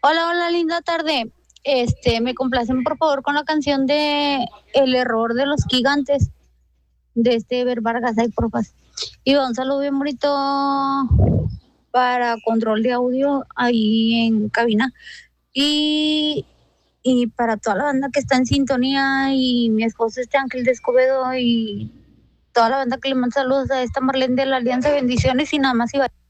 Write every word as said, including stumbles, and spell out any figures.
Hola, hola, linda tarde. Este, me complacen por favor con la canción de El error de los gigantes de este Ever Vargas, ay, porfa. Y va un saludo bien bonito para control de audio ahí en cabina. Y, y para toda la banda que está en sintonía y mi esposo este Ángel de Escobedo y toda la banda que le manda saludos a esta Marlene de la Alianza, bendiciones y nada más y